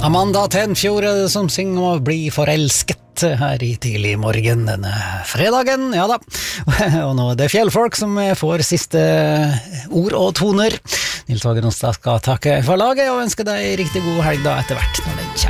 Amanda Tenfjord er det som synger om å bli forelsket her i tidlig morgen denne fredagen, ja da. Og nå er det fjellfolk som får siste ord og toner. Nils Vågen Onsdag skal takke for laget og ønske deg riktig god helg da etter hvert når den